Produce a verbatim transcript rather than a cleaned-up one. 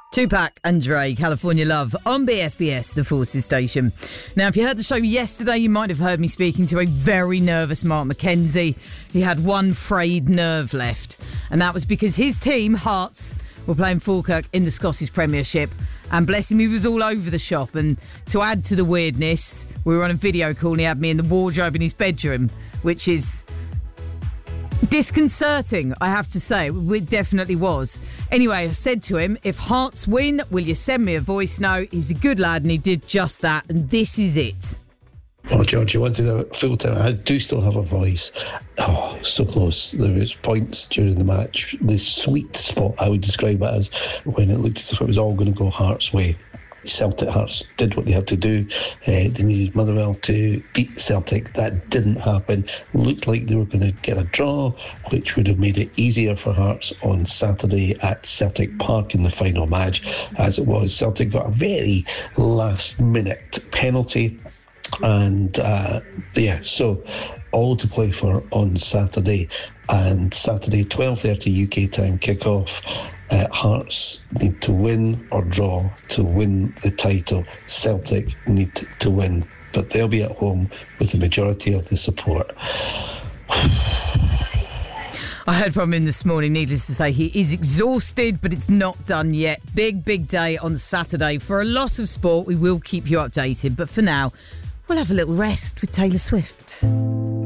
Tupac and Dre, California Love, on B F B S, the Forces station. Now, if you heard the show yesterday, you might have heard me speaking to a very nervous Mark McKenzie. He had one frayed nerve left, and that was because his team, Hearts, were playing Falkirk in the Scottish Premiership. And bless him, he was all over the shop. And to add to the weirdness, we were on a video call and he had me in the wardrobe in his bedroom, which is disconcerting, I have to say. It definitely was. Anyway, I said to him, if Hearts win, will you send me a voice note? He's a good lad and he did just that. And this is it. Oh, George, you wanted a full time. I do still have a voice. Oh, so close. There was points during the match. The sweet spot, I would describe it as, when it looked as if it was all going to go Hearts' way. Celtic Hearts did what they had to do. Uh, they needed Motherwell to beat Celtic. That didn't happen. Looked like they were going to get a draw, which would have made it easier for Hearts on Saturday at Celtic Park in the final match. As it was, Celtic got a very last-minute penalty. And uh, yeah, so all to play for on Saturday. And Saturday, twelve thirty U K time kickoff. Uh, Hearts need to win or draw to win the title. Celtic need to win, but they'll be at home with the majority of the support. I heard from him this morning, needless to say, he is exhausted, but it's not done yet. Big, big day on Saturday. For a lot of sport, we will keep you updated, but for now, we'll have a little rest with Taylor Swift.